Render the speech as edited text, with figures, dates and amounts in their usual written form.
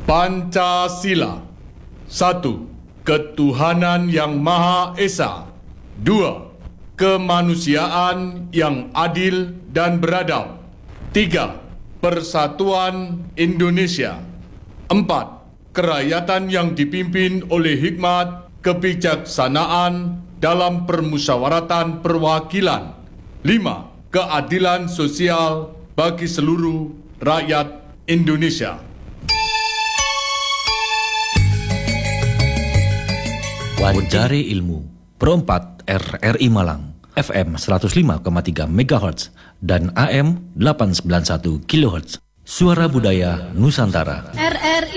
Pancasila. 1. Ketuhanan yang Maha Esa. 2. Kemanusiaan yang adil dan beradab. 3. Persatuan Indonesia. 4. Kerakyatan yang dipimpin oleh hikmat, kebijaksanaan dalam permusyawaratan perwakilan. 5. Keadilan sosial bagi seluruh rakyat Indonesia. Wanjari Ilmu Pro 4 RRI Malang FM 105,3 MHz dan AM 891 kHz. Suara Budaya Nusantara. RRI